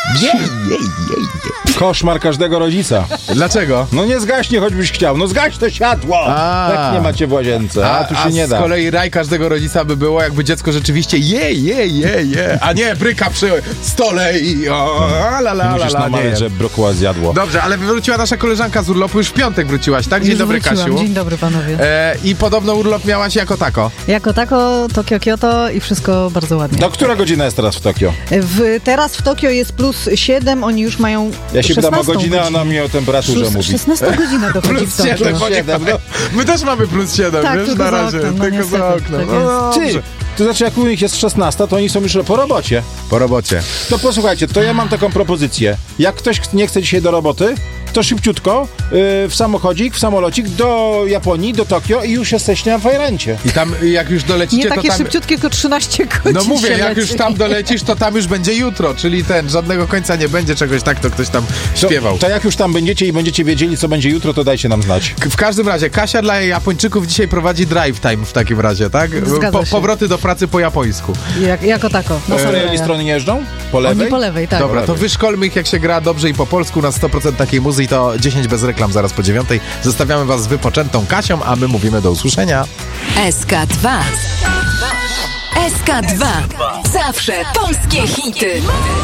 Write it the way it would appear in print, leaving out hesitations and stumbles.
Koszmar każdego rodzica. Dlaczego? No nie zgaśnie, choćbyś chciał. No zgaś to światło! Tak nie macie w łazience, a tu się nie da. Z kolei raj każdego rodzica by było, jakby dziecko rzeczywiście a nie bryka przy stole i Musisz namawiać, że brokuła zjadło. Dobrze, ale wróciła nasza koleżanka z urlopu, już w piątek wróciłaś, tak? Dzień dobry, Kasiu. Dzień dobry, panowie. I podobno urlop miałaś jako tako. Jako tako, Tokio, Kyoto i wszystko bardzo ładnie. No, która godzina jest teraz w Tokio? Teraz w Tokio jest +7, oni już mają Ja się pytam o godzinę, a ona mi o temperaturze mówi. 16 godzina dochodzi w Tokio. +7, my też mamy +7, tak, wiesz, na razie. Tylko za oknem. Ty, to znaczy jak u nich jest 16, to oni są już po robocie. Po robocie. To posłuchajcie, to ja mam taką propozycję. Jak ktoś nie chce dzisiaj do roboty, to szybciutko w samochodzik, w samolocik do Japonii, do Tokio i już jesteście na fajrencie. I tam jak już dolecicie, Nie takie to tam... szybciutkie, tylko 13 godzin. No mówię, jak leci. już tam dolecisz, to tam już będzie jutro, czyli żadnego końca nie będzie czegoś tak, to ktoś tam śpiewał. To jak już tam będziecie i będziecie wiedzieli, co będzie jutro, to dajcie nam znać. W każdym razie, Kasia dla Japończyków dzisiaj prowadzi drive time w takim razie, tak? Zgadza się. Powroty do pracy po japońsku. Jako tako. Po której strony jeżdżą? Po lewej? Oni po lewej, tak. Dobra, to wyszkolmy ich, jak się gra dobrze i po polsku na 100% takiej muzyki, to 10 bez reklam zaraz po 9. Zostawiamy was z wypoczętą Kasią, a my mówimy do usłyszenia. SK2. SK2. Zawsze polskie hity.